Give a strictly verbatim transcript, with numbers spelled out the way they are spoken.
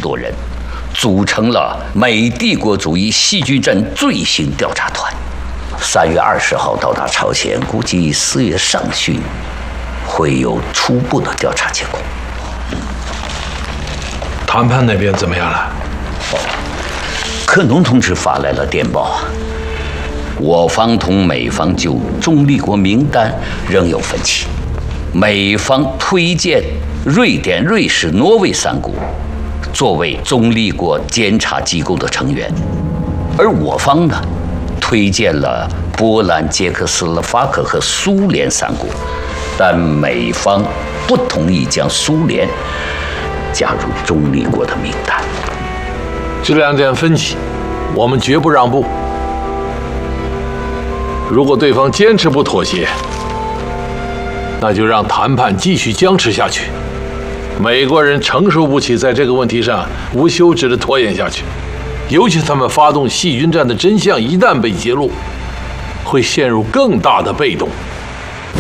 多人，组成了美帝国主义细菌战最新调查团。三月二十号到达朝鲜，估计四月上旬会有初步的调查结果。 谈判那边怎么样了？ 克农同志发来了电报啊，我方同美方就中立国名单仍有分歧，美方推荐瑞典、瑞士、挪威三国作为中立国监察机构的成员，而我方呢，推荐了波兰、捷克斯洛伐克和苏联三国，但美方不同意将苏联加入中立国的名单。 这两点分歧，我们绝不让步。如果对方坚持不妥协，那就让谈判继续僵持下去。美国人承受不起在这个问题上无休止的拖延下去，尤其他们发动细菌战的真相一旦被揭露，会陷入更大的被动。